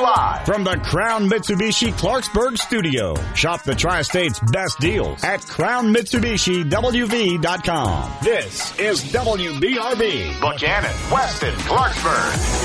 live from the Crown Mitsubishi Clarksburg studio. Shop the Tri-State's best deals at crownmitsubishiwv.com. This is WBRB. Buchanan, Weston, Clarksburg.